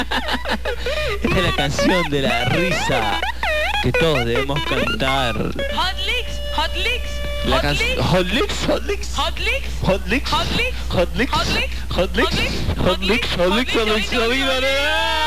Esta es la canción de la risa que todos debemos cantar. Hot licks, hot licks. La canción Hot Licks, Hot Licks, Hot licks, Hot Licks, hot licks, Hot Licks, hot licks, Hot Licks, Hot Licks, Hot Licks, Hot Licks, Hot Licks,